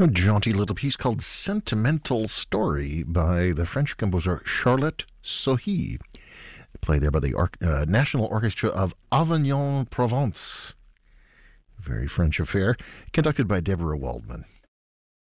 A jaunty little piece called Sentimental Story by the French composer Charlotte Sohi. Played there by the National Orchestra of Avignon, Provence. Very French affair. Conducted by Deborah Waldman.